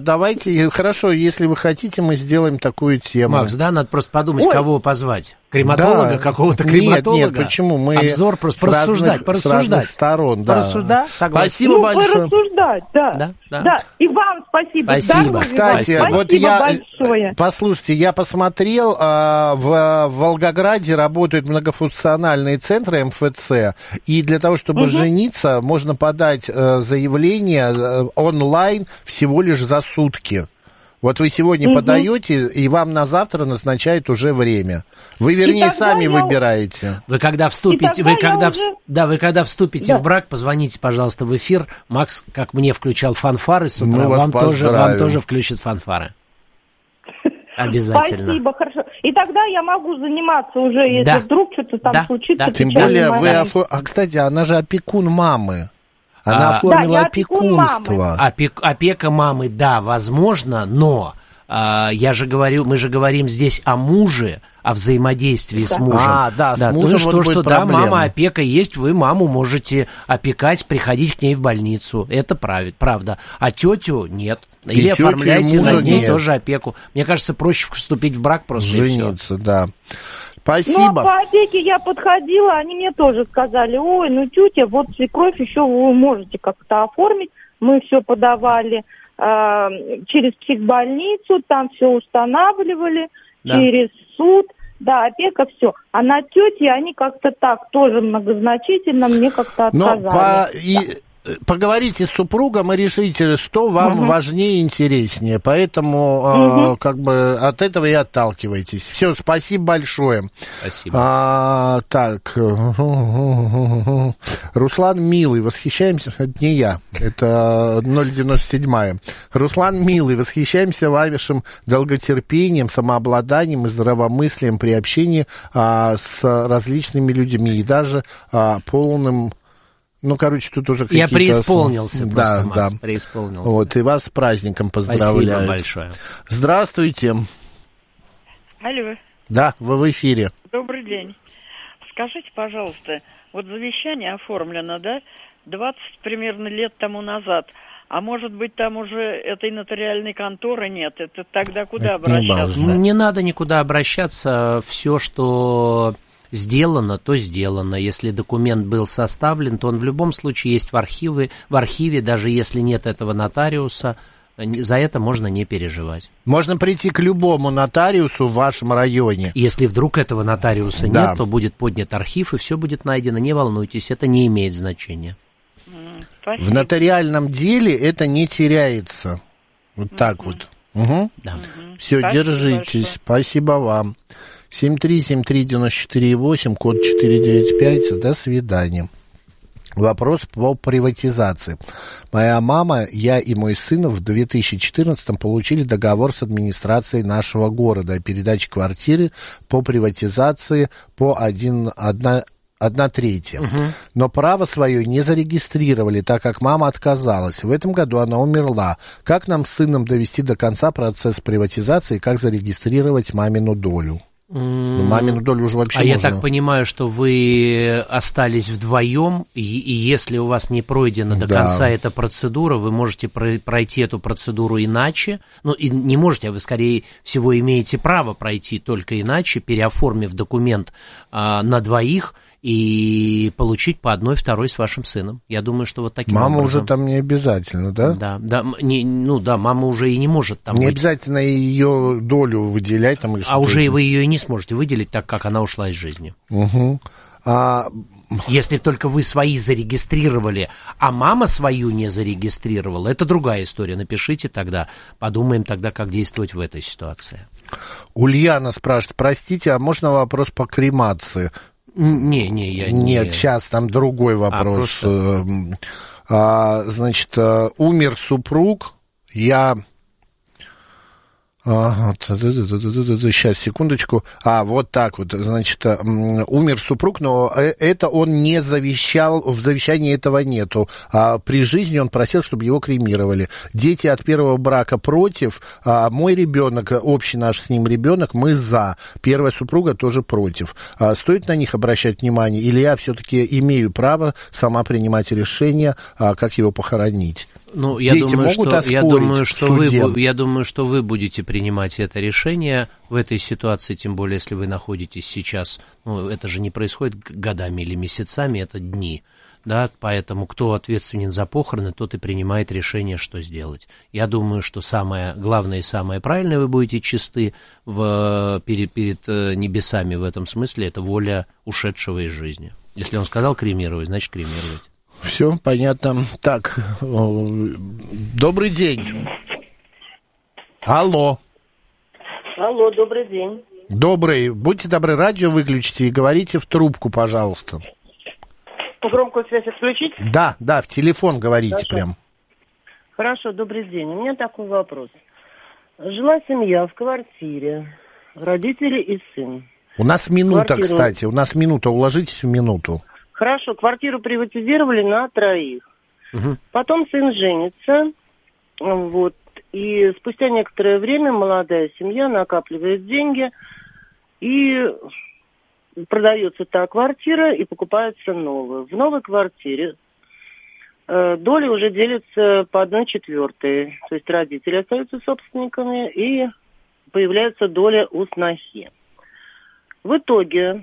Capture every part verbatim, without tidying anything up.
давайте, хорошо, если вы хотите, мы сделаем такую тему. Макс, да, надо просто подумать, Ой. кого позвать. Крематолога, да. какого-то крематолога? Нет, нет, почему? Мы Обзор просто с порассуждать, разных, порассуждать. С разных сторон, да. Порассуждать, согласен. Спасибо ну, большое. порассуждать, да. Да, да. Да, и вам спасибо. Спасибо. Здоровья Кстати, вам. вот Спасибо я, большое. послушайте, я посмотрел, а, в, в Волгограде работают многофункциональные центры эм эф цэ, и для того, чтобы Угу. жениться, можно подать а, заявление а, онлайн всего лишь за сутки. Вот вы сегодня угу. подаете, и вам на завтра назначают уже время. Вы, вернее, сами я... выбираете. Вы когда вступите, вы когда, уже... в... да, вы когда вступите да. в брак, позвоните, пожалуйста, в эфир. Макс, как мне включал фанфары с утра, вам тоже, вам тоже включит фанфары. Обязательно. Спасибо, хорошо. И тогда я могу заниматься уже, если да. вдруг что-то там да. случится. Да. Тем более вы... Офо... А, кстати, она же опекун мамы. Она а, оформила да, опекунство. Опек, опека мамы, да, возможно, но а, я же говорю, мы же говорим здесь о муже, о взаимодействии да. с мужем. А, да, да с мужем то, вот что, будет что да, проблема. мама опека есть, вы маму можете опекать, приходить к ней в больницу. Это правит, правда. А тетю нет. И Или тетю, оформляйте над ней нет. тоже опеку. Мне кажется, проще вступить в брак просто. Жениться, да. Спасибо. Ну, а по опеке я подходила, они мне тоже сказали, ой, ну, тетя, вот свекровь еще вы можете как-то оформить. Мы все подавали э, через психбольницу, там все устанавливали, да. через суд. Да, опека, все. А на тети они как-то так, тоже многозначительно мне как-то отказали. Но по... и... Поговорите с супругом и решите, что вам угу. важнее и интереснее. Поэтому угу. э, как бы от этого и отталкивайтесь. Все, спасибо большое. Спасибо. А, так. Руслан Милый, восхищаемся. Это не я, это ноль девяносто семь. Руслан Милый, восхищаемся вашим долготерпением, самообладанием и здравомыслием при общении а, с различными людьми и даже а, полным... Ну, короче, тут уже какие-то... Я преисполнился просто, да, Макс, да. преисполнился. Вот, и вас с праздником поздравляю. Спасибо большое. Здравствуйте. Алло. Да, вы в эфире. Добрый день. Скажите, пожалуйста, вот завещание оформлено, да, двадцать примерно лет тому назад, а может быть, там уже этой нотариальной конторы нет, это тогда куда это обращаться? Не, не надо никуда обращаться, все, что... сделано, то сделано. Если документ был составлен, то он в любом случае есть в архиве, в архиве, даже если нет этого нотариуса, за это можно не переживать. Можно прийти к любому нотариусу в вашем районе. Если вдруг этого нотариуса да. нет, то будет поднят архив, и все будет найдено. Не волнуйтесь, это не имеет значения. Спасибо. В нотариальном деле это не теряется. Вот так вот. Угу. Да. Все, Спасибо держитесь. большое. Спасибо вам. семь три семь три девять четыре восемь, код четыре девять пять. До свидания. Вопрос по приватизации. Моя мама, я и мой сын в две тысячи четырнадцатом получили договор с администрацией нашего города о передаче квартиры по приватизации по один, одна, одна третья. Угу. Но право свое не зарегистрировали, так как мама отказалась. В этом году она умерла. Как нам с сыном довести до конца процесс приватизации, как зарегистрировать мамину долю? Ну, мамину долю уже вообще А можно. я так понимаю, что вы остались вдвоем, и, и если у вас не пройдена до да. конца эта процедура, вы можете пройти эту процедуру иначе. Ну, и не можете, а вы, скорее всего, имеете право пройти только иначе, переоформив документ а, на двоих и получить по одной второй с вашим сыном. Я думаю, что вот таким мама образом... уже там не обязательно, да? Да, да, не, ну да, мама уже и не может там Не быть. обязательно ее долю выделять там или что-то. А уже и вы ее и не сможете выделить, так как она ушла из жизни. Угу. А... Если только вы свои зарегистрировали, а мама свою не зарегистрировала, это другая история. Напишите тогда, подумаем тогда, как действовать в этой ситуации. Ульяна спрашивает, простите, а можно вопрос по кремации? Не, не, я не... Нет, сейчас там другой вопрос. А, а, значит, умер супруг, я... Ага, сейчас, секундочку. А, вот так вот, значит, умер супруг, но это он не завещал, в завещании этого нету. А при жизни он просил, чтобы его кремировали. Дети от первого брака против, а мой ребенок, общий наш с ним ребенок, мы за. Первая супруга тоже против. А стоит на них обращать внимание, или я все-таки имею право сама принимать решение, как его похоронить? Ну, я Дети думаю, могут что, я думаю, что вы, судьям? я думаю, что вы будете принимать это решение в этой ситуации, тем более, если вы находитесь сейчас, ну, это же не происходит годами или месяцами, это дни, да, поэтому кто ответственен за похороны, тот и принимает решение, что сделать. Я думаю, что самое главное и самое правильное, вы будете чисты в, перед, перед небесами в этом смысле, это воля ушедшего из жизни. Если он сказал кремировать, значит кремировать. Все, понятно. Так, добрый день. Алло. Алло, добрый день. Добрый. Будьте добры, радио выключите и говорите в трубку, пожалуйста. Громкую связь отключить? Да, да, в телефон говорите. Хорошо. Прям. Хорошо, добрый день. У меня такой вопрос. Жила семья в квартире, родители и сын. У нас минута, Квартиру... кстати, у нас минута, уложитесь в минуту. Хорошо, квартиру приватизировали на троих. Угу. Потом сын женится, вот, и спустя некоторое время молодая семья накапливает деньги, и продается та квартира, и покупается новая. В новой квартире э, доли уже делятся по одной четвертой, то есть родители остаются собственниками, и появляется доля у снохи. В итоге...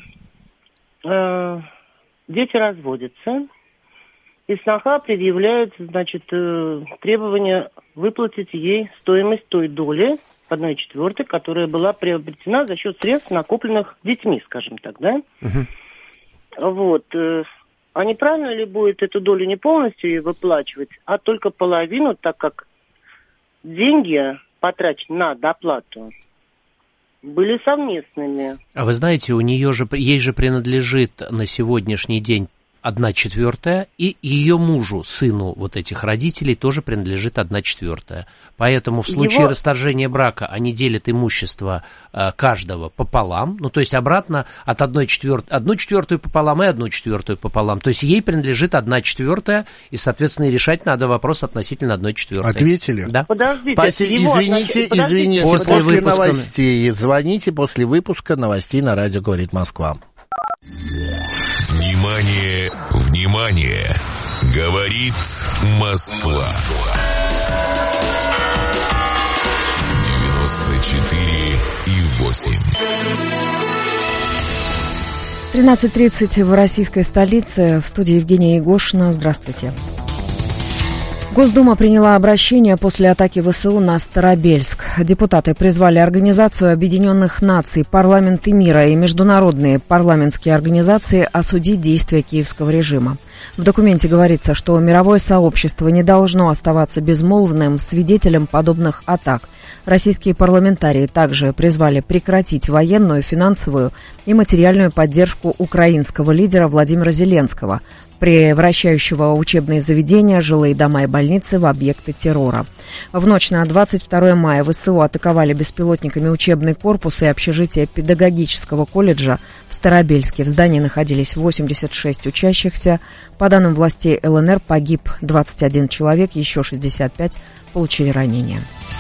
Э, Дети разводятся, и сноха предъявляет, значит, требование выплатить ей стоимость той доли, одной четвертой, которая была приобретена за счет средств, накопленных детьми, скажем так, да? Угу. Вот. А неправильно ли будет эту долю не полностью ей выплачивать, а только половину, так как деньги, потраченные на доплату, были совместными. А вы знаете, у нее же, ей же принадлежит на сегодняшний день одна четвертая, и ее мужу, сыну вот этих родителей, тоже принадлежит одна четвертая. Поэтому в случае Его... расторжения брака они делят имущество э, каждого пополам, ну то есть обратно от одной четвертой, одну четвертую пополам и одну четвертую пополам. То есть ей принадлежит одна четвертая, и, соответственно, решать надо вопрос относительно одной четвертой. Ответили? Да. Подождите, Спасибо. его... Извините, Подождите. извините, после, после выпуска... новостей. Звоните после выпуска новостей на радио «Говорит Москва». Внимание, внимание! Говорит Москва. девяносто четыре и восемь. тринадцать тридцать в российской столице. В студии Евгения Егошина. Здравствуйте. Госдума приняла обращение после атаки ВСУ на Старобельск. Депутаты призвали Организацию Объединенных Наций, парламенты мира и международные парламентские организации осудить действия киевского режима. В документе говорится, что мировое сообщество не должно оставаться безмолвным свидетелем подобных атак. Российские парламентарии также призвали прекратить военную, финансовую и материальную поддержку украинского лидера Владимира Зеленского, превращающего учебные заведения, жилые дома и больницы в объекты террора. В ночь на двадцать второе мая ВСУ атаковали беспилотниками учебный корпус и общежитие педагогического колледжа в Старобельске. В здании находились восемьдесят шесть учащихся. По данным властей ЛНР, погиб двадцать один человек, еще шестьдесят пять получили ранения.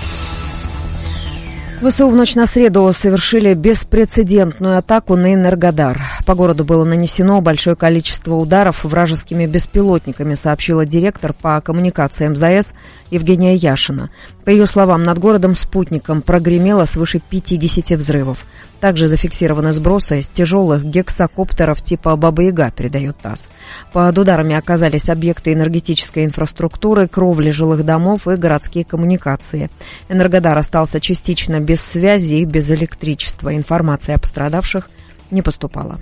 ВСУ в ночь на среду совершили беспрецедентную атаку на Энергодар. По городу было нанесено большое количество ударов вражескими беспилотниками, сообщила директор по коммуникациям МЗС Евгения Яшина. По ее словам, над городом-спутником прогремело свыше пятидесяти взрывов. Также зафиксированы сбросы с тяжелых гексакоптеров типа «Баба-Яга», передает ТАСС. Под ударами оказались объекты энергетической инфраструктуры, кровли жилых домов и городские коммуникации. Энергодар остался частично без связи и без электричества. Информация о пострадавших не поступала.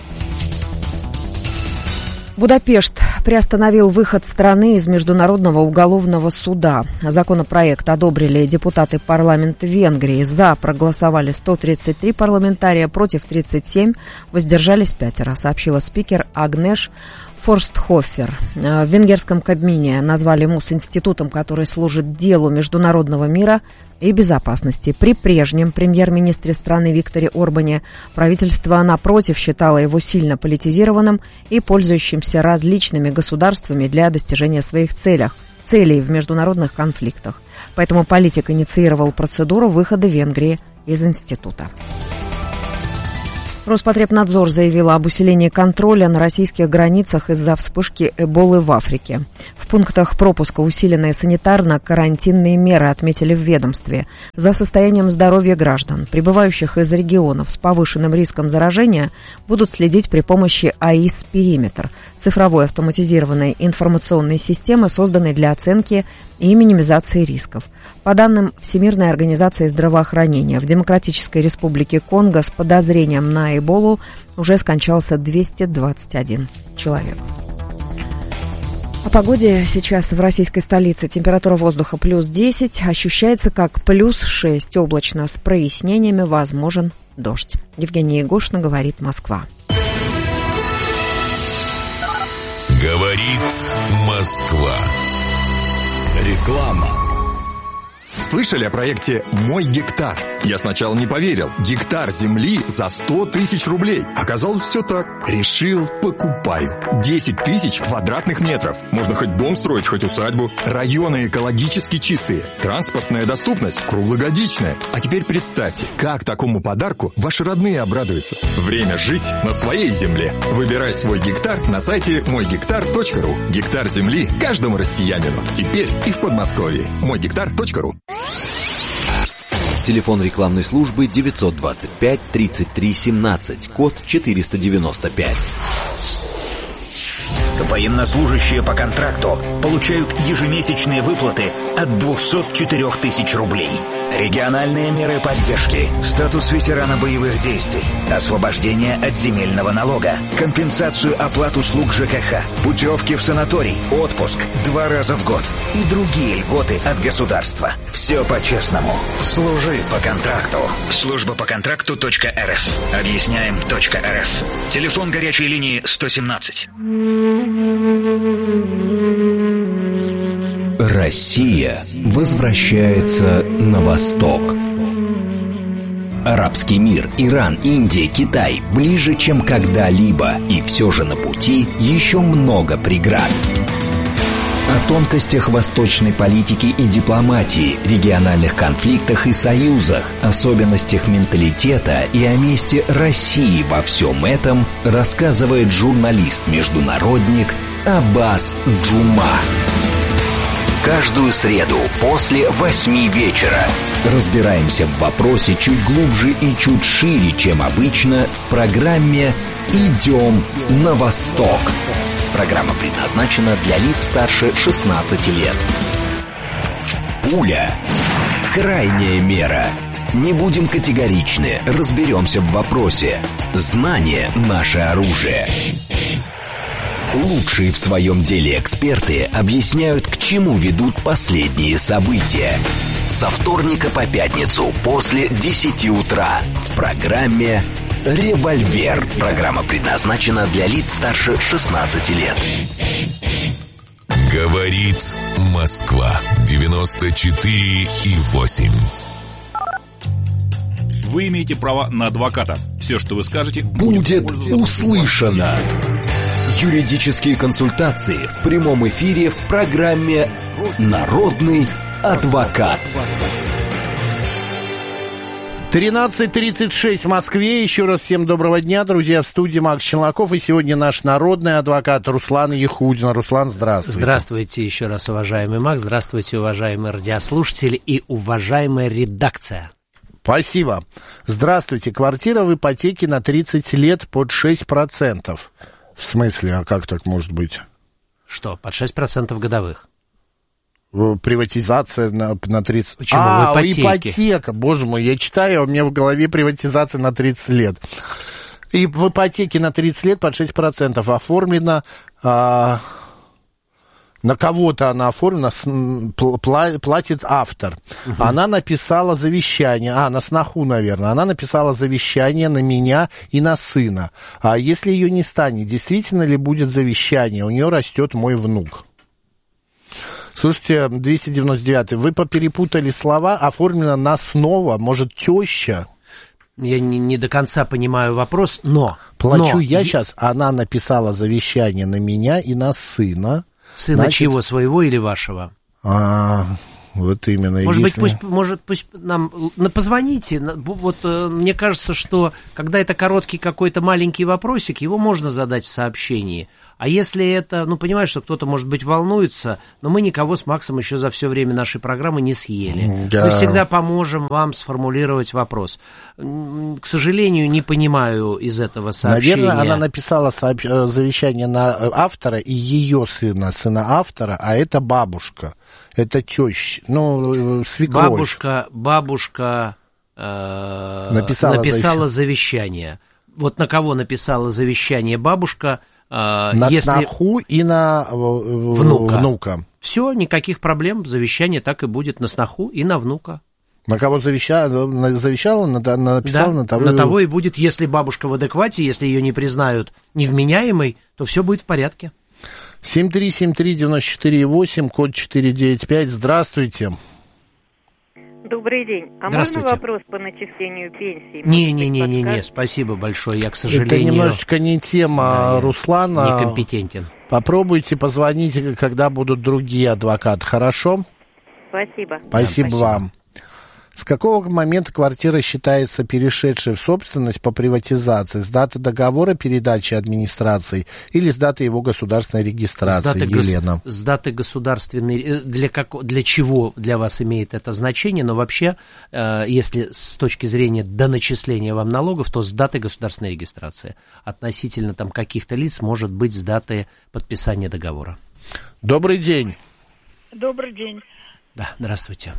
Будапешт приостановил выход страны из Международного уголовного суда. Законопроект одобрили депутаты парламента Венгрии. За проголосовали сто тридцать три парламентария, против тридцать семь, воздержались пятеро, сообщила спикер Агнеш Форстхофер. В венгерском Кабмине назвали МУС институтом, который служит делу международного мира и безопасности. При прежнем премьер-министре страны Викторе Орбане правительство, напротив, считало его сильно политизированным и пользующимся различными государствами для достижения своих целей, целей в международных конфликтах. Поэтому политик инициировал процедуру выхода Венгрии из института. Роспотребнадзор заявила об усилении контроля на российских границах из-за вспышки эболы в Африке. В пунктах пропуска усиленные санитарно-карантинные меры, отметили в ведомстве. За состоянием здоровья граждан, прибывающих из регионов с повышенным риском заражения, будут следить при помощи АИС «Периметр» – цифровой автоматизированной информационной системы, созданной для оценки и минимизации рисков. По данным Всемирной организации здравоохранения, в Демократической Республике Конго с подозрением на Эболу уже скончался двести двадцать один человек. О погоде сейчас в российской столице. Температура воздуха плюс десять, ощущается как плюс шесть, облачно с прояснениями, возможен дождь. Евгения Егошина, говорит Москва. Говорит Москва. Реклама. Слышали о проекте «Мой гектар»? Я сначала не поверил. Гектар земли за сто тысяч рублей. Оказалось, все так. Решил, покупаю. десять тысяч квадратных метров. Можно хоть дом строить, хоть усадьбу. Районы экологически чистые. Транспортная доступность круглогодичная. А теперь представьте, как такому подарку ваши родные обрадуются. Время жить на своей земле. Выбирай свой гектар на сайте мой гектар точка ру. Гектар земли каждому россиянину. Теперь и в Подмосковье. мой гектар точка ру. Телефон рекламной службы девятьсот двадцать пять тридцать три семнадцать, код четыреста девяносто пять. Военнослужащие по контракту получают ежемесячные выплаты от двухсот четырёх тысяч рублей. Региональные меры поддержки, статус ветерана боевых действий, освобождение от земельного налога, компенсацию оплат услуг ЖКХ, путевки в санаторий, отпуск два раза в год и другие льготы от государства. Все по-честному. Служи по контракту. Служба по контракту точка эр эф. Объясняем точка эр эф. Телефон горячей линии сто семнадцать. Россия возвращается на восток. Арабский мир, Иран, Индия, Китай ближе, чем когда-либо, и все же на пути еще много преград. О тонкостях восточной политики и дипломатии, региональных конфликтах и союзах, особенностях менталитета и о месте России во всем этом рассказывает журналист-международник Аббас Джума. Каждую среду после восьми вечера разбираемся в вопросе чуть глубже и чуть шире, чем обычно, в программе «Идем на восток». Программа предназначена для лиц старше шестнадцати лет. Пуля. Крайняя мера. Не будем категоричны, разберемся в вопросе. Знание – наше оружие. Лучшие в своем деле эксперты объясняют, к чему ведут последние события. Со вторника по пятницу после десяти утра в программе «Револьвер». Программа предназначена для лиц старше шестнадцати лет. Говорит Москва. девяносто четыре и восемь. Вы имеете право на адвоката. Все, что вы скажете, будет услышано. Юридические консультации в прямом эфире в программе «Народный адвокат». тринадцать тридцать шесть в Москве. Еще раз всем доброго дня, друзья. В студии Макс Челноков. И сегодня наш народный адвокат Руслан Яхудин. Руслан, здравствуйте. Здравствуйте еще раз, уважаемый Макс. Здравствуйте, уважаемые радиослушатели и уважаемая редакция. Спасибо. Здравствуйте. Квартира в ипотеке на тридцать лет под шесть процентов. В смысле, а как так может быть? Что, под шесть процентов годовых? Приватизация на, на тридцать... Почему? А, в ипотеке. ипотека, боже мой, я читаю, а у меня в голове приватизация на тридцать лет. И в ипотеке на тридцать лет под шесть процентов оформлена... А... На кого-то она оформлена, платит автор. Угу. Она написала завещание, а, на сноху, наверное, она написала завещание на меня и на сына. А если ее не станет, действительно ли будет завещание? У нее растет мой внук. Слушайте, двести девяносто девятый, вы поперепутали слова, оформлена на снова, может, теща? Я не, не до конца понимаю вопрос, но... Плачу но... я сейчас, она написала завещание на меня и на сына. Сына Значит, чьего, своего или вашего? А, вот именно. Может если... быть, пусть, может, пусть нам позвоните. Вот мне кажется, что когда это короткий какой-то маленький вопросик, его можно задать в сообщении. А А если это, ну, понимаешь, что кто-то, может быть, волнуется, но мы никого с Максом еще за все время нашей программы не съели. Да. Мы всегда поможем вам сформулировать вопрос. К сожалению, не понимаю из этого сообщения. Наверное, она написала сообщ... завещание на автора и ее сына, сына автора, а это бабушка, это теща, ну, свекровь. Бабушка, бабушка э, написала, написала завещание. Вот на кого написала завещание бабушка? На если... сноху и на внука. внука. Все, никаких проблем, завещание так и будет на сноху и на внука. На кого завещала, завещала написала, да, на того... на того и будет, если бабушка в адеквате, если ее не признают невменяемой, то все будет в порядке. семь три семь три девять четыре восемь, код четыре девять пять, здравствуйте. Добрый день. А можно вопрос по начислению пенсии? Не-не-не-не, спасибо большое, я, к сожалению... Это немножечко не тема, да, Руслана. Некомпетентен. Попробуйте позвонить, когда будут другие адвокаты, хорошо? Спасибо. Спасибо, да, спасибо вам. С какого момента квартира считается перешедшей в собственность по приватизации? С даты договора передачи администрации или с даты его государственной регистрации, с даты Елена? Гос- с даты государственной... Для, как, для чего для вас имеет это значение? Но вообще, э, если с точки зрения доначисления вам налогов, то с даты государственной регистрации. Относительно там каких-то лиц может быть с даты подписания договора. Добрый день. Добрый день. Да, здравствуйте.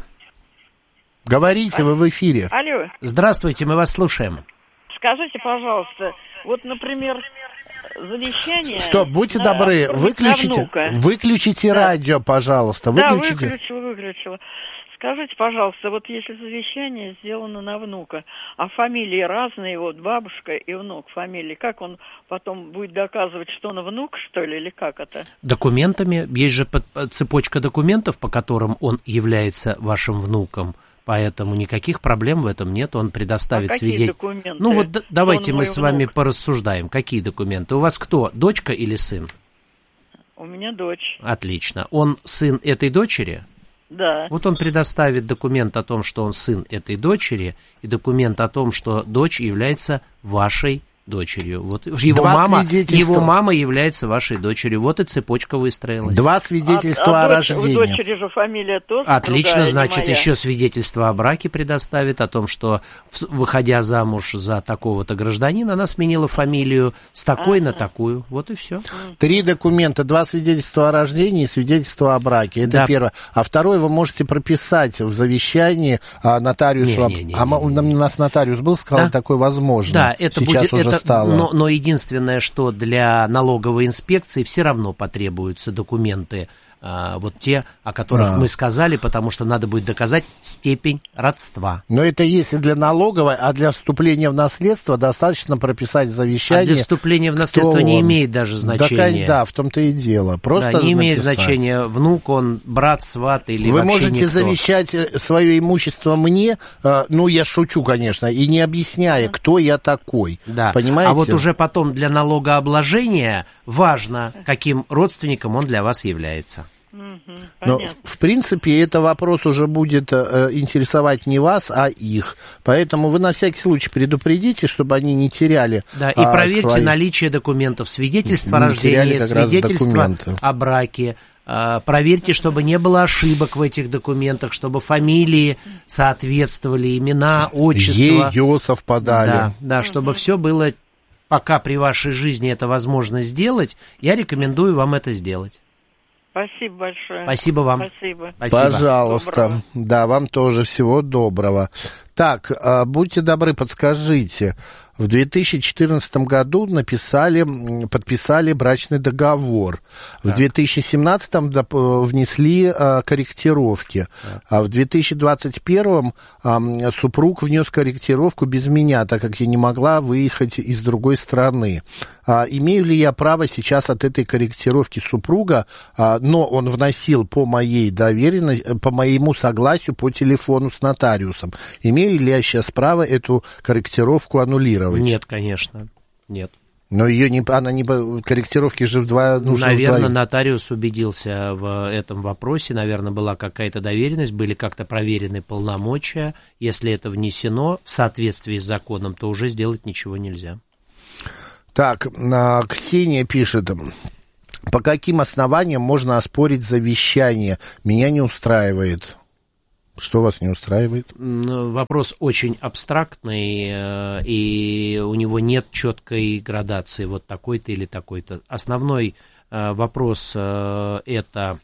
Говорите, вы в эфире. Алло. Здравствуйте, мы вас слушаем. Скажите, пожалуйста, вот, например, завещание... Стоп, будьте на, добры, выключите, выключите да. радио, пожалуйста. Выключите. Да, выключила, выключила. Скажите, пожалуйста, вот если завещание сделано на внука, а фамилии разные, вот бабушка и внук фамилии, как он потом будет доказывать, что он внук, что ли, или как это? Документами. Есть же цепочка документов, по которым он является вашим внуком. Поэтому никаких проблем в этом нет, он предоставит а свидетельство. Какие документы? Ну вот д- давайте мы с вами внук. порассуждаем. Какие документы? У вас кто, дочка или сын? У меня дочь. Отлично. Он сын этой дочери? Да. Вот он предоставит документ о том, что он сын этой дочери, и документ о том, что дочь является вашей дочерью. Вот его мама, его мама является вашей дочерью. Вот и цепочка выстроилась. Два свидетельства а, а о дочь, рождении. У дочери же фамилия тоже отлично, другая, значит, еще свидетельство о браке предоставит, о том, что, выходя замуж за такого-то гражданина, она сменила фамилию с такой ага. на такую. Вот и все. Три документа. Два свидетельства о рождении и свидетельство о браке. Это да. первое. А второе вы можете прописать в завещании а, нотариусу. Не, не, не, а не, не, не. У нас нотариус был, сказал, да? такое возможно. Да, это Сейчас будет... уже это... стало. Но, но единственное, что для налоговой инспекции все равно потребуются документы, а, вот те, о которых а. мы сказали, потому что надо будет доказать степень родства. Но это если для налоговой, а для вступления в наследство достаточно прописать в завещании. А для вступления в наследство не он. имеет даже значения. Да, да, в том-то и дело. Просто да, не имеет написать. значения, внук он, брат, сват или Вы вообще можете никто. завещать свое имущество мне, ну, я шучу, конечно, и не объясняя, кто я такой. Да. Понимаете? А вот уже потом для налогообложения важно, каким родственником он для вас является. Но, в принципе, это вопрос уже будет э, интересовать не вас, а их. Поэтому вы на всякий случай предупредите, чтобы они не теряли. Да, и а, проверьте свои... наличие документов, свидетельство о рождении, свидетельство о браке. А, проверьте, чтобы не было ошибок в этих документах, чтобы фамилии соответствовали, имена, отчества. Ее совпадали. Да, да, чтобы угу. все было, пока при вашей жизни это возможно сделать, я рекомендую вам это сделать. Спасибо большое. Спасибо вам. Спасибо. Пожалуйста. Доброго. Да, вам тоже всего доброго. Так, будьте добры, подскажите. В две тысячи четырнадцатом году написали, подписали брачный договор. Так. В две тысячи семнадцатом внесли а, корректировки. Так. А в две тысячи двадцать первом а, супруг внес корректировку без меня, так как я не могла выехать из другой страны. А, имею ли я право сейчас от этой корректировки супруга, а, но он вносил по моей доверенности, по моему согласию по телефону с нотариусом. Имею ли я сейчас право эту корректировку аннулировать? Нет, конечно, нет. Но ее не, она не, корректировки же вдвое нужно. Наверное, вдвоем. Нотариус убедился в этом вопросе, наверное, была какая-то доверенность, были как-то проверены полномочия. Если это внесено в соответствии с законом, то уже сделать ничего нельзя. Так, Ксения пишет. По каким основаниям можно оспорить завещание? Меня не устраивает. Что вас не устраивает? Вопрос очень абстрактный, и у него нет четкой градации, вот такой-то или такой-то. Основной вопрос это,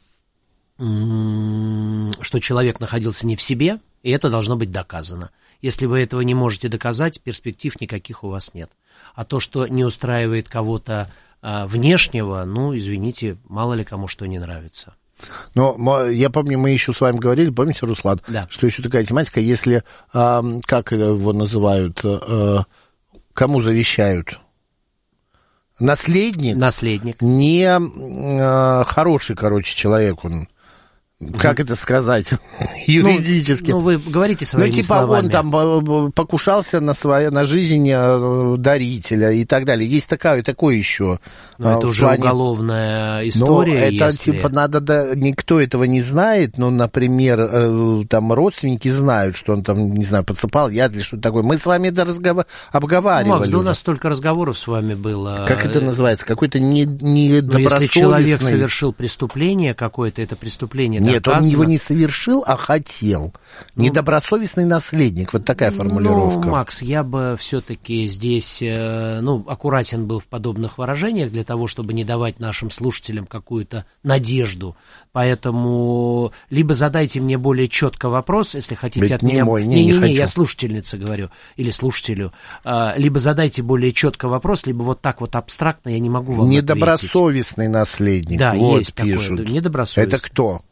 что человек находился не в себе, и это должно быть доказано. Если вы этого не можете доказать, перспектив никаких у вас нет. А то, что не устраивает кого-то внешнего, ну, извините, мало ли кому что не нравится. Но я помню, мы еще с вами говорили, помните, Руслан, да. что еще такая тематика, если, э, как его называют, э, кому завещают? Наследник? Наследник. Не э, хороший, короче, человек он. Как это сказать юридически? Ну, ну, вы говорите своими ну, типа словами. он там покушался на, свою, на жизнь дарителя и так далее. Есть такая, такое еще. Но это уже плане... уголовная история. Но это если... типа надо, да, никто этого не знает, но, например, там родственники знают, что он там, не знаю, подсыпал яд или что-то такое. Мы с вами это разгов... обговаривали. Ну, Макс, да уже. у нас столько разговоров с вами было. Как это называется? Какой-то недобросовестный... Но если человек совершил преступление какое-то, это преступление... Нет, он его не совершил, а хотел. Ну, недобросовестный наследник. Вот такая формулировка. Ну, Макс, я бы все-таки здесь, ну, аккуратен был в подобных выражениях для того, чтобы не давать нашим слушателям какую-то надежду. Поэтому либо задайте мне более четко вопрос, если хотите Ведь от не меня... Мой, не, не, не, не, не, я слушательница говорю, или слушателю. Либо задайте более четко вопрос, либо вот так вот абстрактно я не могу вам недобросовестный ответить. Наследник. Да, вот есть пишут. такое. Недобросовестный. Это кто?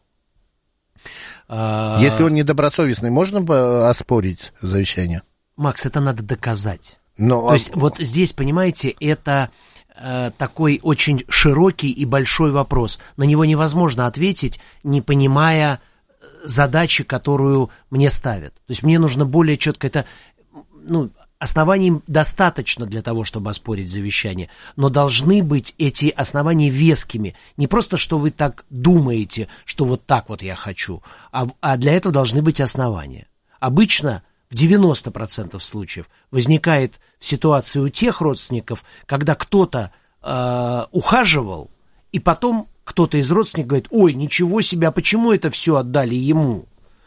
Если он недобросовестный, можно оспорить завещание? Макс, это надо доказать. Но... То есть вот здесь, понимаете, это э, такой очень широкий и большой вопрос. На него невозможно ответить, не понимая задачи, которую мне ставят. То есть мне нужно более четко это... Ну, оснований достаточно для того, чтобы оспорить завещание, но должны быть эти основания вескими. Не просто, что вы так думаете, что вот так вот я хочу, а, а для этого должны быть основания. Обычно в девяносто процентов случаев возникает ситуация у тех родственников, когда кто-то э, ухаживал, и потом кто-то из родственников говорит: ой, ничего себе, а почему это все отдали ему?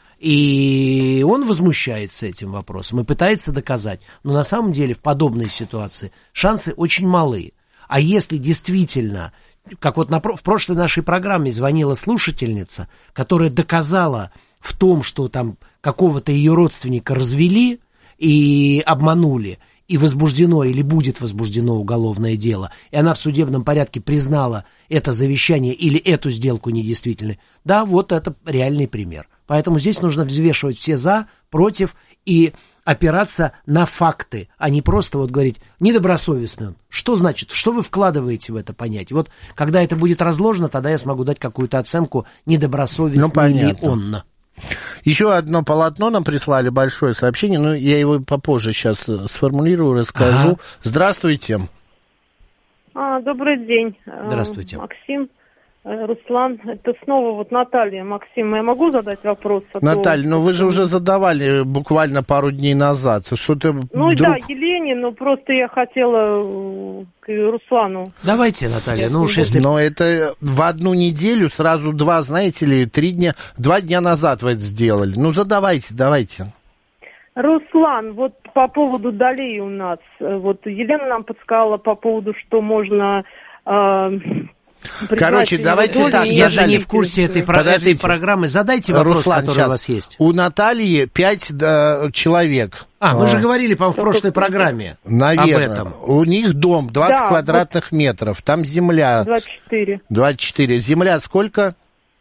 И он возмущается этим вопросом и пытается доказать. Но на самом деле в подобной ситуации шансы очень малы. А если действительно, как вот на, в прошлой нашей программе звонила слушательница, которая доказала в том, что там какого-то ее родственника развели и обманули, и возбуждено или будет возбуждено уголовное дело, и она в судебном порядке признала это завещание или эту сделку недействительной, да, вот это реальный пример. Поэтому здесь нужно взвешивать все за, против и опираться на факты, а не просто вот говорить недобросовестный он. Что значит? Что вы вкладываете в это понятие? Вот когда это будет разложено, тогда я смогу дать какую-то оценку, недобросовестный ли он. Еще одно полотно нам прислали, большое сообщение, но я его попозже сейчас сформулирую, расскажу. Ага. Здравствуйте. А, добрый день. Здравствуйте. Максим, Руслан, это снова вот Наталья. Максим, я могу задать вопрос? А Наталья, то... ну вы же уже задавали буквально пару дней назад. Что-то ну вдруг... да, Елене, но просто я хотела к Руслану. Давайте, Наталья, ну уж если... Но это в одну неделю, сразу два, знаете ли, три дня, два дня назад вы это сделали. Ну задавайте, давайте. Руслан, вот по поводу долей у нас, вот Елена нам подсказала по поводу, что можно... Э, Короче, давайте долю, так. Я же не в курсе этой, этой программы. Задайте вопрос, Руслан, который сейчас. у вас есть. У Натальи пять да, человек. А, мы а. же говорили, по-моему, в прошлой программе. Наверное. Об этом. У них дом двадцать да, квадратных вот метров. Там земля. двадцать четыре. двадцать четыре. Земля сколько?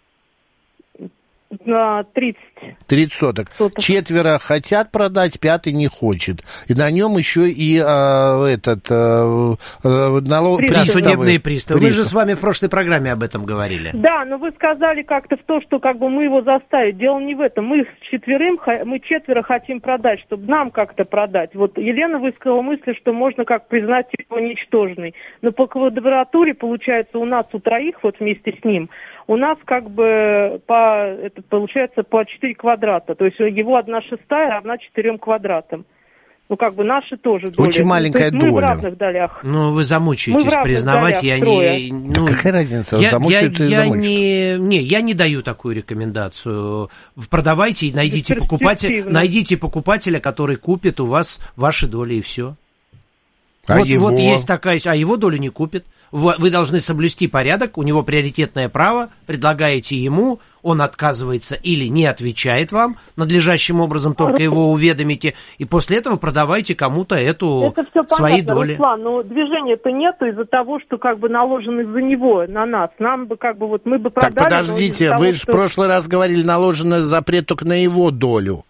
На тридцать. тридцать соток. соток. Четверо хотят продать, пятый не хочет. И на нем еще и а, этот а, налог... Пристав. Судебные приставы. Мы же с вами в прошлой программе об этом говорили. Да, но вы сказали как-то в то, что как бы мы его заставить. Дело не в этом. Мы с четверым, мы четверо хотим продать, чтобы нам как-то продать. Вот Елена высказала мысль, что можно как признать его ничтожный. Но по квадратуре, получается, у нас у троих, вот вместе с ним, у нас как бы по, это получается по четыре квадрата. То есть его одна шестая равна четырем квадратам. Ну, как бы наши тоже доли. Очень маленькая доля. доля. Мы в равных долях. Ну, вы замучаетесь признавать, я не... Ну, какая разница, я, замучаются я, и я замучатся. не, не, я не даю такую рекомендацию. Продавайте и найдите покупателя, найдите покупателя, который купит у вас ваши доли, и все. А вот, его? вот есть такая... А его долю не купит. Вы, вы должны соблюсти порядок, у него приоритетное право, предлагаете ему, он отказывается или не отвечает вам, надлежащим образом только его уведомите, и после этого продавайте кому-то эту Это все свои понятно, доли. Руслан, но движения-то нету из-за того, что как бы наложен из-за него на нас. Нам бы как бы вот мы бы продали... Так подождите, вы же что... в прошлый раз говорили, наложен запрет только на его долю.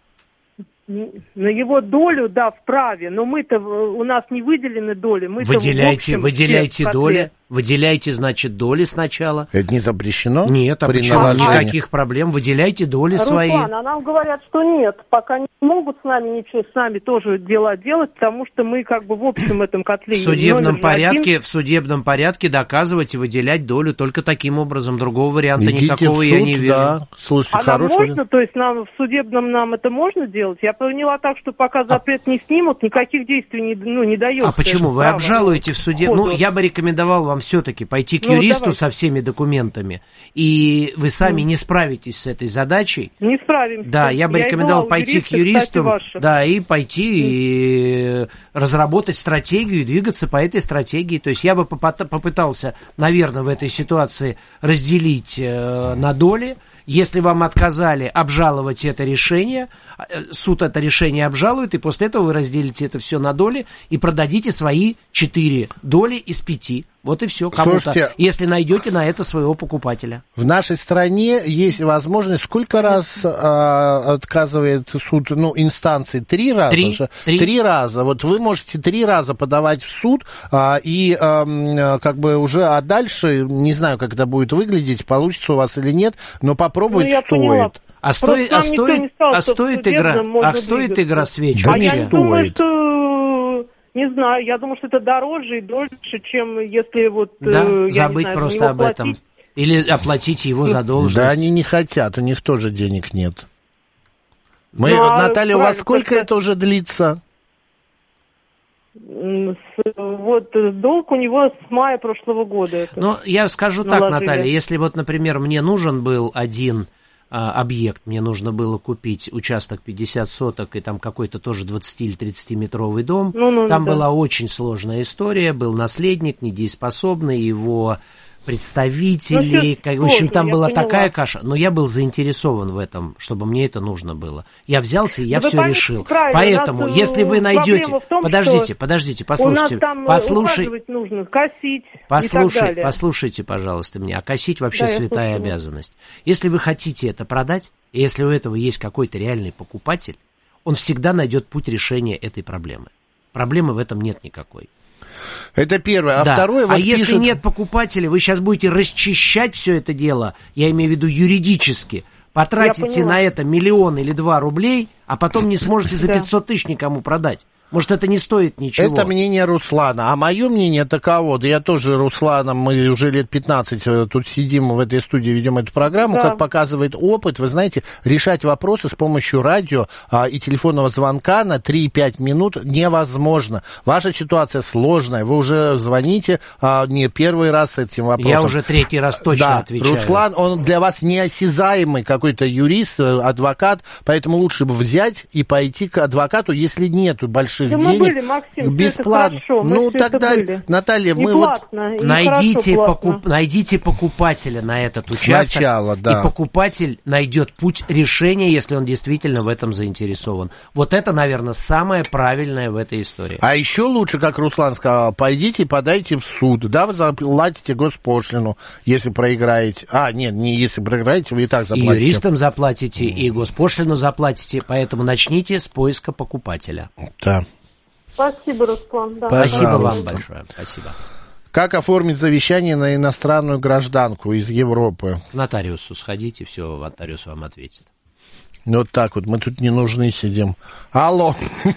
На его долю, да, вправе, но мы-то, у нас не выделены доли. Мы выделяйте, выделяйте доли, выделяйте, значит, доли сначала. Это не запрещено? Нет, а почему? Никаких проблем, выделяйте доли Руслан, свои. а нам говорят, что нет, пока не могут с нами ничего, с нами тоже дела делать, потому что мы как бы в общем этом котле. В судебном порядке, один. в судебном порядке доказывать и выделять долю только таким образом, другого варианта Идите никакого в суд, я не вижу. Да. Слушайте, а хороший нам можно, то есть нам в судебном нам это можно делать? Я поняла так, что пока запрет не снимут, никаких действий не, ну, не дается. А почему? Вы право, обжалуете в суде? ходу. Ну, я бы рекомендовал вам все-таки пойти к Ну, юристу давайте. со всеми документами, и вы сами Mm. не справитесь с этой задачей. Не справимся. Да, я бы я рекомендовал была у пойти юриста, к юристу, кстати, да, и пойти и разработать стратегию и двигаться по этой стратегии. То есть я бы попытался, наверное, в этой ситуации разделить э, на доли. Если вам отказали, обжаловать это решение, суд это решение обжалует, и после этого вы разделите это все на доли и продадите свои четыре доли из пяти. Вот и все, кому-то, Слушайте, если найдете на это своего покупателя. В нашей стране есть возможность, сколько раз э, отказывает суд, ну, инстанции? Три раза? Три, же? три. Три раза. Вот вы можете три раза подавать в суд, э, и э, как бы уже, а дальше, не знаю, как это будет выглядеть, получится у вас или нет, но попробовать ну, я стоит. Поняла. А стоит, а стоит, сказал, а стоит игра, а стоит игра свеч? Да А не я не думаю, стоит. что... Не знаю, я думаю, что это дороже и дольше, чем если вот... Да, э, я забыть не знаю, просто за него об этом. платить. Или оплатить его задолженность. Да они не хотят, у них тоже денег нет. Мы, Ну, а Наталья, у вас правильно, сколько просто- это уже длится? С- Вот э, долг у него с мая прошлого года. Это. Ну, я скажу так, наложили. Наталья, если вот, например, мне нужен был один а, объект, мне нужно было купить участок пятьдесят соток и там какой-то тоже двадцати или тридцатиметровый дом, Ну-ну, там да. была очень сложная история, был наследник недееспособный, его представители, Ну, как, в общем, сложно, там я была поняла. такая каша, но я был заинтересован в этом, чтобы мне это нужно было. Я взялся и я Вы все поймите решил. правильно, Поэтому, у нас, если вы э, найдете... проблема в том, Подождите, что подождите, У послушайте. нас там послушай... ухаживать нужно, косить и так Послушай, далее. послушайте, пожалуйста, меня. А косить вообще Да, я святая слушаю. обязанность. Если вы хотите это продать, и если у этого есть какой-то реальный покупатель, он всегда найдет путь решения этой проблемы. Проблемы в этом нет никакой. Это первое. А Да. второе, вот а если пишет... нет покупателя, вы сейчас будете расчищать все это дело, я имею в виду юридически, потратите на это миллион или два рублей, а потом не сможете за Да. пятьсот тысяч никому продать. Может, это не стоит ничего. Это мнение Руслана. А мое мнение таково, да я тоже Русланом, мы уже лет пятнадцать тут сидим в этой студии, ведем эту программу, Да. как показывает опыт, вы знаете, решать вопросы с помощью радио а, и телефонного звонка на три-пять минут невозможно. Ваша ситуация сложная, вы уже звоните а, не первый раз с этим вопросом. Я уже третий раз точно да, отвечаю. Руслан, он для вас неосязаемый какой-то юрист, адвокат, поэтому лучше бы взять и пойти к адвокату, если нету больших Да мы денег, были, Максим, бесплатно. все это хорошо, мы ну все тогда, это были. Наталья, И мы вот платно, и Найдите, хорошо, покуп, платно. найдите покупателя на этот участок, Сначала, да. и покупатель найдет путь решения, если он действительно в этом заинтересован. Вот это, наверное, самое правильное в этой истории. А еще лучше, как Руслан сказал, пойдите и подайте в суд, да, вы заплатите госпошлину, если проиграете. А, нет, не если проиграете, вы и так И заплатите. юристам заплатите, и госпошлину заплатите, поэтому начните с поиска покупателя. Да. Спасибо, Руслан. Да. Пожалуйста. Спасибо вам большое. Спасибо. Как оформить завещание на иностранную гражданку из Европы? К нотариусу сходите, все, нотариус вам ответит. Ну, вот так вот, мы тут не нужны сидим. Алло.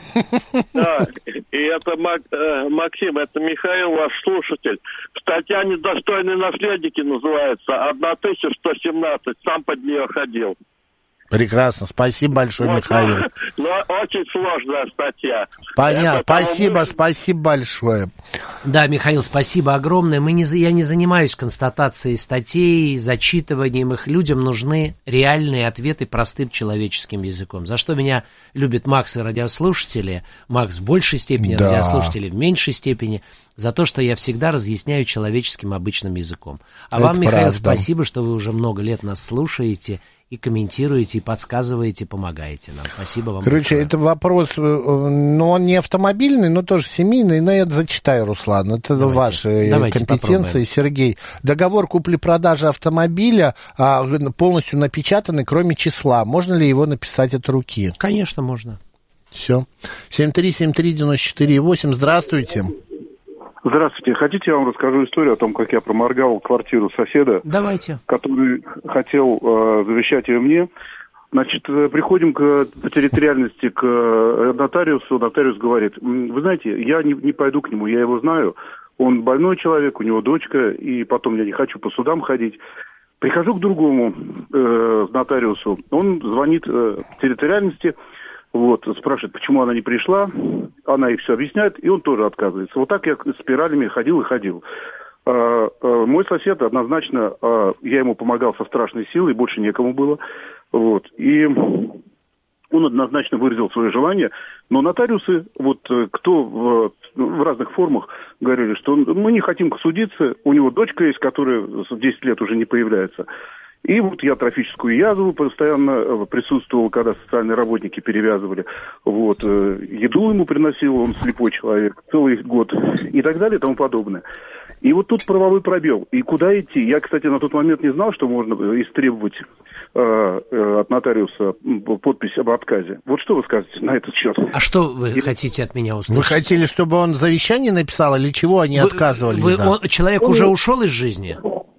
Да, и это Мак- э, Максим, это Михаил, ваш слушатель. Статья «Недостойные наследники» называется, тысяча сто семнадцать, сам под нее ходил. Прекрасно. Спасибо большое, Вот, Михаил. Но, но очень сложная статья. Понятно. Это, Спасибо, по-моему, спасибо большое. Да, Михаил, спасибо огромное. Мы не, я не занимаюсь констатацией статей, зачитыванием их. Людям нужны реальные ответы простым человеческим языком. За что меня любят Макс и радиослушатели. Макс в большей степени, да. радиослушатели в меньшей степени. За то, что я всегда разъясняю человеческим обычным языком. А Это вам, Михаил, правда. спасибо, что вы уже много лет нас слушаете и комментируете, и подсказываете, помогаете нам. Спасибо вам. Короче, большое. это вопрос, ну, он не автомобильный, но тоже семейный, но я зачитаю, Руслан. Это Давайте. ваши Давайте компетенции, попробуем. Сергей. Договор купли-продажи автомобиля а, полностью напечатанный, кроме числа. Можно ли его написать от руки? Конечно, можно. Все. семь три семь три девять четыре восемь. Здравствуйте. Здравствуйте. Хотите, я вам расскажу историю о том, как я проморгал квартиру соседа, Давайте. который хотел э, завещать ее мне. Значит, э, приходим к, по территориальности к э, нотариусу. Нотариус говорит: вы знаете, я не, не пойду к нему, я его знаю. Он больной человек, у него дочка, и потом я не хочу по судам ходить. Прихожу к другому э, нотариусу. Он звонит э, в территориальности. Вот, спрашивает, почему она не пришла, она ей все объясняет, и он тоже отказывается. Вот так я спиралями ходил и ходил. А, а, мой сосед однозначно, а, я ему помогал со страшной силой, больше некому было. Вот, и он однозначно выразил свое желание, но нотариусы, вот кто в, в разных формах говорили, что мы не хотим судиться, у него дочка есть, которая десять лет уже не появляется. И вот я трофическую язву постоянно присутствовал, когда социальные работники перевязывали. Вот, еду ему приносил, он слепой человек, целый год и так далее и тому подобное. И вот тут правовой пробел. И куда идти? Я, кстати, на тот момент не знал, что можно истребовать э, э, от нотариуса подпись об отказе. Вот что вы скажете на этот счет? А что вы и... хотите от меня услышать? Вы хотели, чтобы он завещание написал, или чего они вы, отказывались? Вы, да? он, человек он... уже ушел из жизни?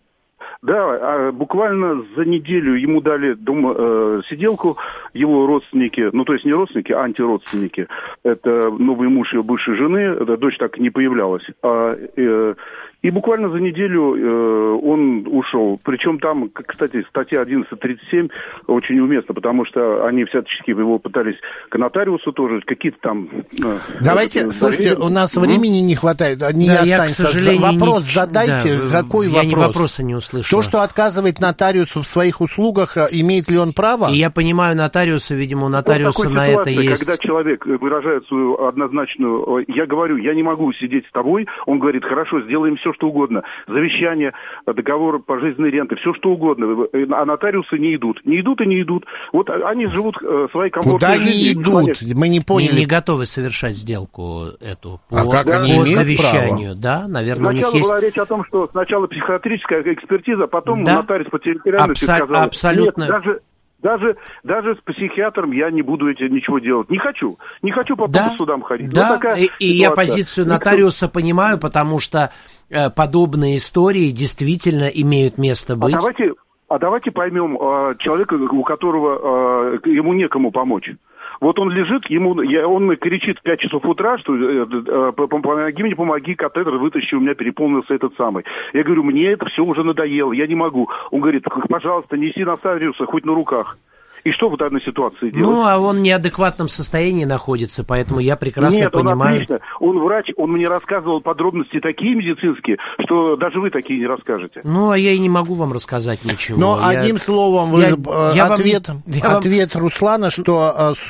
Да, буквально за неделю ему дали дом, э, сиделку, его родственники, ну то есть не родственники, а антиродственники. Это новый муж его бывшей жены, дочь так и не появлялась. А, э, и буквально за неделю э, он ушел. Причем там, кстати, статья одиннадцать тридцать семь очень уместна, потому что они всячески его пытались к нотариусу тоже, какие-то там... Э, Давайте, вот, слушайте, у нас mm-hmm. времени не хватает, не да, останется. Я, к сожалению, вопрос не... задайте, да, какой я вопрос? Я вопроса не услышал. То, что отказывает нотариусу в своих услугах, имеет ли он право? И я понимаю нотариуса, видимо, у нотариуса на это есть... Когда человек выражает свою однозначную... Я говорю, я не могу сидеть с тобой, он говорит, хорошо, сделаем все, что угодно. Завещание, договор пожизненной ренты, все, что угодно. А нотариусы не идут. Не идут и не идут. Вот они живут своей комфортной жизнью. Куда жизнью. они идут? Мы не поняли. Не, не готовы совершать сделку эту по, а как по они завещанию. Да, наверное, сначала у них есть... была речь о том, что сначала психиатрическая экспертиза, потом да? нотариус по территориальности Абсо- сказал... Абсолютно. Нет, даже... Даже, даже с психиатром я не буду эти, ничего делать. Не хочу. Не хочу по да, судам ходить. Да, вот такая и, и я позицию Никто... нотариуса понимаю, потому что э, подобные истории действительно имеют место быть. А давайте, а давайте поймем э, человека, у которого э, ему некому помочь. Вот он лежит, ему, я, он кричит в пять часов утра, что э, э, помоги мне, помоги, катетер вытащи, у меня переполнился этот самый. Я говорю, мне это все уже надоело, я не могу. Он говорит, пожалуйста, неси нотариуса хоть на руках. И что в данной ситуации делать? Ну, а он в неадекватном состоянии находится, поэтому я прекрасно Нет, понимаю... он отлично. Он врач, он мне рассказывал подробности такие медицинские, что даже вы такие не расскажете. Ну, а я и не могу вам рассказать ничего. Но я... одним словом, вы... я, я ответ, вам... я ответ вам... Руслана, что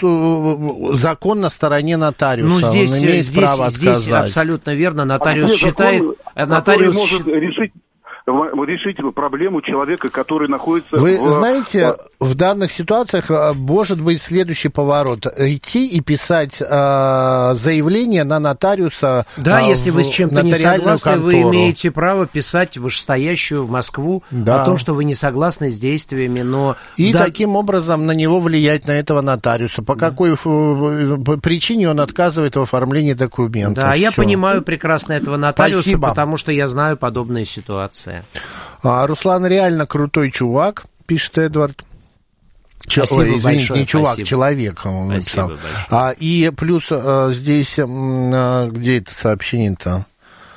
а, закон на стороне нотариуса. Ну, здесь, он имеет здесь, право отказать. Здесь абсолютно верно. Нотариус а считает... Закон, нотариус... может решить... решить проблему человека, который находится... Вы в... знаете, в данных ситуациях может быть следующий поворот. Идти и писать э, заявление на нотариуса. Да, э, если вы с чем-то не согласны, контору. Вы имеете право писать вышестоящую в Москву да. о том, что вы не согласны с действиями, но... И да... таким образом на него влиять, на этого нотариуса. По да. какой причине он отказывает в оформлении документов. Да, Всё. я понимаю прекрасно этого нотариуса, Спасибо. Потому что я знаю подобные ситуации. А, Руслан реально крутой чувак, пишет Эдвард. Спасибо Ой, извините, большое, не чувак, спасибо. человек он написал. А, и плюс а, здесь, а, где это сообщение-то?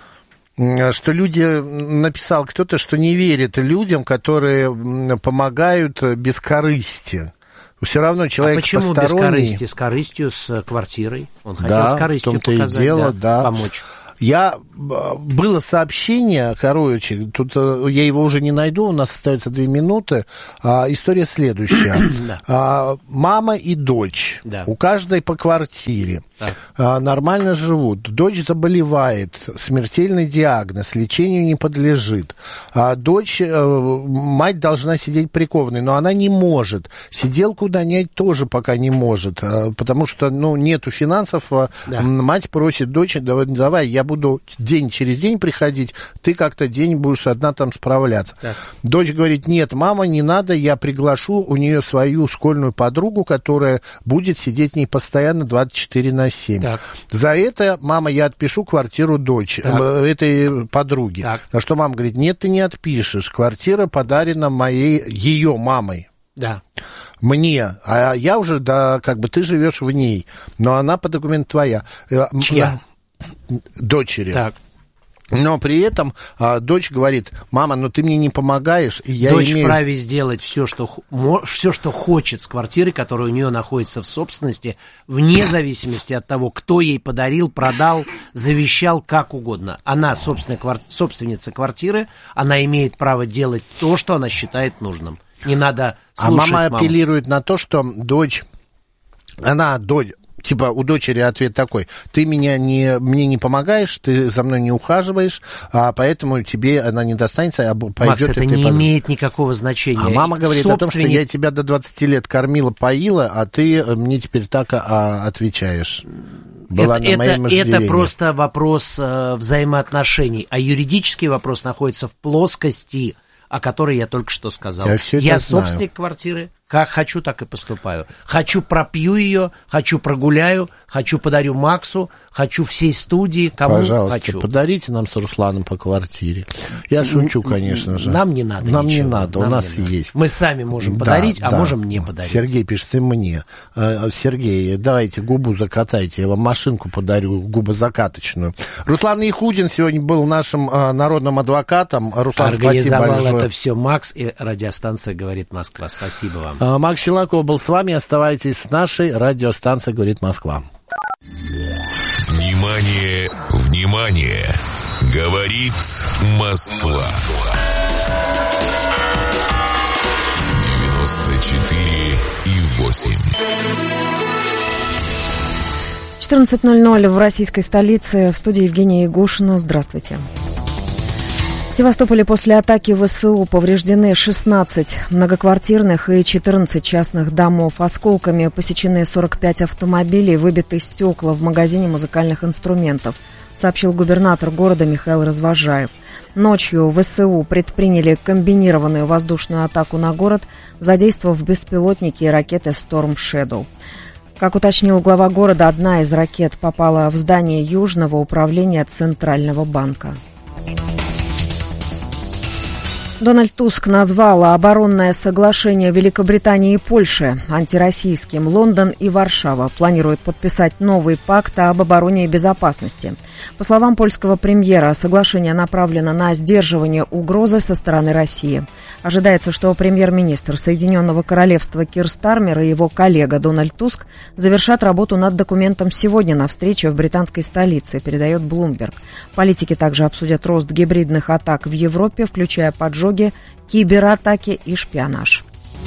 Что люди, написал кто-то, что не верит людям, которые помогают без корысти. Все равно человек а почему посторонний... без корысти? С корыстью, с квартирой? Он хотел да, с корыстью в том-то показать, и дело, да, да. помочь. Я, было сообщение, короче, тут я его уже не найду, у нас остается две минуты. А, история следующая. Да. А, мама и дочь, да. у каждой по квартире, а, нормально живут. Дочь заболевает, смертельный диагноз, лечению не подлежит. А дочь, мать должна сидеть прикованной, но она не может. Сиделку нанять тоже пока не может, потому что, ну, нету финансов. Да. Мать просит дочь, давай, давай, я буду день через день приходить, ты как-то день будешь одна там справляться. Так. Дочь говорит, нет, мама, не надо, я приглашу у нее свою школьную подругу, которая будет сидеть с ней постоянно двадцать четыре на семь. Так. За это, мама, я отпишу квартиру дочь, э, этой подруги. Так. На что мама говорит, нет, ты не отпишешь, квартира подарена моей, ее мамой. Да. Мне, а я уже, да, как бы ты живешь в ней, но она по документу твоя. Чья? Дочери. Так. Но при этом а, дочь говорит, мама, ну ты мне не помогаешь. И я дочь имею... вправе сделать все что, все, что хочет с квартиры, которая у нее находится в собственности, вне зависимости от того, кто ей подарил, продал, завещал, как угодно. Она квар... собственница квартиры, она имеет право делать то, что она считает нужным. Не надо слушать А мама маму. апеллирует на то, что дочь, она, дочь, типа у дочери ответ такой, ты меня не, мне не помогаешь, ты за мной не ухаживаешь, а поэтому тебе она не достанется, а пойдет... Макс, это не под... имеет никакого значения. А мама говорит Собственник... о том, что я тебя до двадцати лет кормила, поила, а ты мне теперь так а, отвечаешь. Была это, на моем это, это просто вопрос э, взаимоотношений, а юридический вопрос находится в плоскости, о которой я только что сказал. Я, я собственник квартиры, как хочу, так и поступаю. Хочу, пропью ее, хочу, прогуляю, хочу, подарю Максу, хочу всей студии, кому Пожалуйста, хочу. Подарите нам с Русланом по квартире. Я шучу, конечно же. Нам не надо Нам ничего. не надо, Нам у нас надо. есть. Мы сами можем да, подарить, а да. можем не подарить. Сергей пишет, и мне. Сергей, давайте губу закатайте, я вам машинку подарю, губозакаточную. Руслан Ихудин сегодня был нашим народным адвокатом. Руслан, спасибо большое. Это все Макс и радиостанция «Говорит Москва». Спасибо вам. Макс Челноков был с вами. Оставайтесь с нашей радиостанцией «Говорит Москва». Внимание, внимание! Говорит Москва. девяносто четыре и восемь. четырнадцать ноль ноль в российской столице. В студии Евгения Егошина. Здравствуйте. В Севастополе после атаки ВСУ повреждены шестнадцать многоквартирных и четырнадцать частных домов. Осколками посечены сорок пять автомобилей, выбиты стекла в магазине музыкальных инструментов, сообщил губернатор города Михаил Развожаев. Ночью ВСУ предприняли комбинированную воздушную атаку на город, задействовав беспилотники и ракеты Storm Shadow. Как уточнил глава города, одна из ракет попала в здание Южного управления Центрального банка. Дональд Туск назвал оборонное соглашение Великобритании и Польши антироссийским. Лондон и Варшава планируют подписать новый пакт об обороне и безопасности. По словам польского премьера, соглашение направлено на сдерживание угрозы со стороны России. Ожидается, что премьер-министр Соединенного Королевства Кир Стармер и его коллега Дональд Туск завершат работу над документом сегодня на встрече в британской столице, передает Bloomberg. Политики также обсудят рост гибридных атак в Европе, включая поджоги, кибератаки и шпионаж.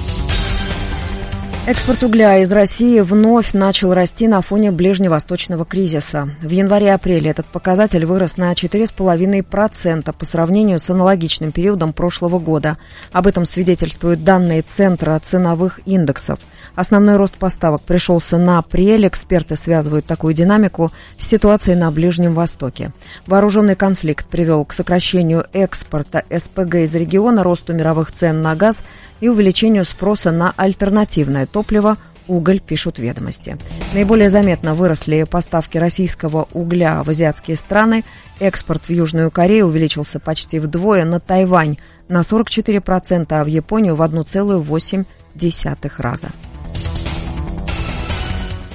Экспорт угля из России вновь начал расти на фоне ближневосточного кризиса. В январе-апреле этот показатель вырос на четыре целых пять десятых процента по сравнению с аналогичным периодом прошлого года. Об этом свидетельствуют данные Центра ценовых индексов. Основной рост поставок пришелся на апрель. Эксперты связывают такую динамику с ситуацией на Ближнем Востоке. Вооруженный конфликт привел к сокращению экспорта СПГ из региона, росту мировых цен на газ и увеличению спроса на альтернативное топливо – уголь, пишут «Ведомости». Наиболее заметно выросли поставки российского угля в азиатские страны. Экспорт в Южную Корею увеличился почти вдвое, на Тайвань – на сорок четыре процента, а в Японию – в один целых восемь десятых раза.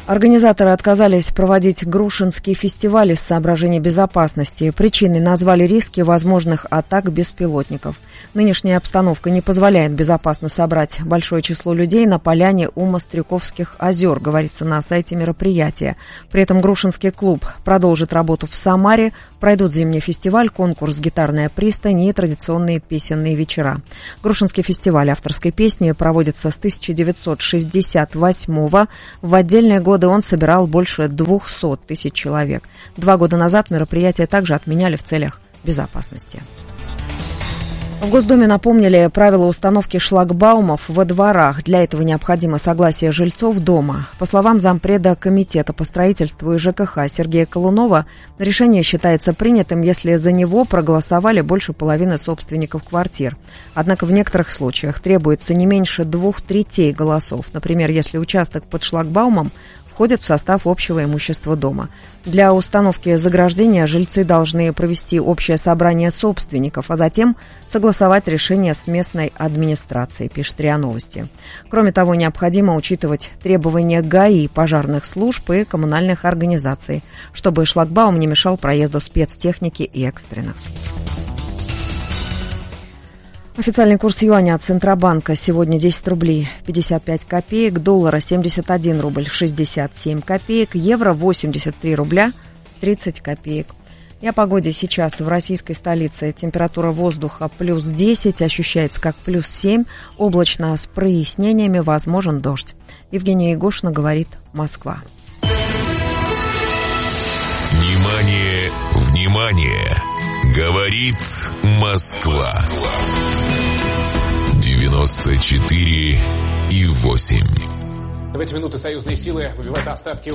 Организаторы отказались проводить Грушинский фестиваль из соображений безопасности. Причиной назвали риски возможных атак беспилотников. Нынешняя обстановка не позволяет безопасно собрать большое число людей на поляне у Мострюковских озер, говорится на сайте мероприятия. При этом Грушинский клуб продолжит работу в Самаре, пройдут зимний фестиваль, конкурс «Гитарная пристань» и традиционные песенные вечера. Грушинский фестиваль авторской песни проводится с тысяча девятьсот шестьдесят восьмого. В отдельные годы он собирал больше двухсот тысяч человек. Два года назад мероприятие также отменяли в целях безопасности. В Госдуме напомнили правила установки шлагбаумов во дворах. Для этого необходимо согласие жильцов дома. По словам зампреда Комитета по строительству и ЖКХ Сергея Колунова, решение считается принятым, если за него проголосовали больше половины собственников квартир. Однако в некоторых случаях требуется не меньше двух третей голосов. Например, если участок под шлагбаумом входит в состав общего имущества дома. Для установки заграждения жильцы должны провести общее собрание собственников, а затем согласовать решение с местной администрацией, пишет РИА Новости. Кроме того, необходимо учитывать требования ГАИ, пожарных служб и коммунальных организаций, чтобы шлагбаум не мешал проезду спецтехники и экстренных служб. Официальный курс юаня от Центробанка сегодня десять рублей пятьдесят пять копеек, доллара семьдесят один рубль шестьдесят семь копеек, евро восемьдесят три рубля тридцать копеек. И о погоде сейчас в российской столице. Температура воздуха плюс десять, ощущается как плюс семь, облачно с прояснениями, возможен дождь. Евгения Егошина говорит, Москва. Внимание, внимание! Говорит Москва. девяносто четыре и восемь. В эти минуты союзные силы выбивают остатки